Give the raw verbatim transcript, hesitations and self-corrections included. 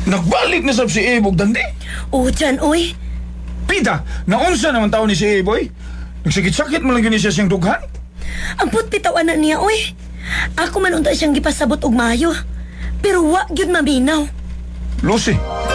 Nagbalik na sab si Ibog, Dandi. Oo, Jan, oy. Pita, naunsa naman tao ni si Iboy? Nagsakit-sakit mo lang yun siya siyang dughan? Ang putpitawan na niya, oy. Ako man unta siyang gipasabot og maayo. Pero wa gyud maminaw. Lucy,